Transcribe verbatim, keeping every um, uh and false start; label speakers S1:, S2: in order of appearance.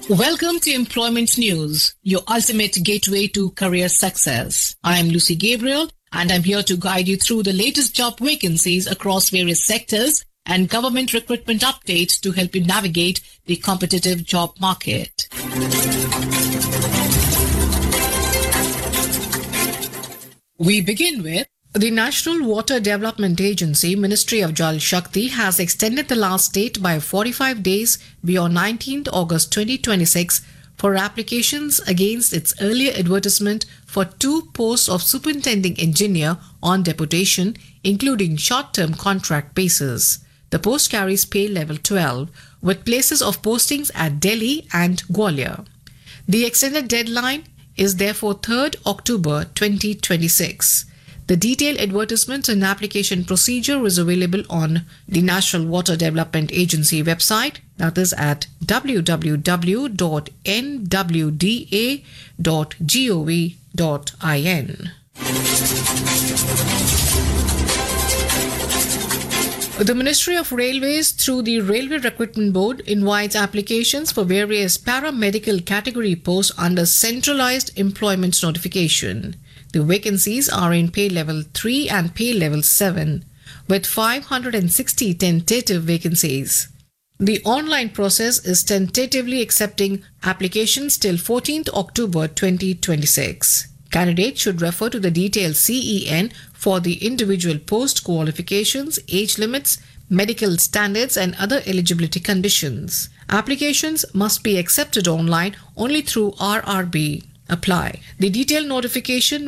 S1: Welcome to Employment News, your ultimate gateway to career success. I am Lucy Gabriel, and I'm here to guide you through the latest job vacancies across various sectors and government recruitment updates to help you navigate the competitive job market. We begin with the National Water Development Agency, Ministry of Jal Shakti, has extended the last date by forty-five days beyond nineteenth August twenty twenty-six for applications against its earlier advertisement for two posts of Superintending Engineer on deputation, including short-term contract basis. The post carries pay level twelve, with places of postings at Delhi and Gwalior. The extended deadline is therefore third October twenty twenty-six. The detailed advertisement and application procedure is available on the National Water Development Agency website, that is at w w w dot n w d a dot gov dot in. The Ministry of Railways, through the Railway Recruitment Board, invites applications for various paramedical category posts under centralized employment notification. The vacancies are in pay level three and pay level seven, with five hundred sixty tentative vacancies. The online process is tentatively accepting applications till fourteenth October twenty twenty-six. Candidates should refer to the detailed C E N for the individual post qualifications, age limits, medical standards, and other eligibility conditions. Applications must be accepted online only through R R B. Apply. The detailed notification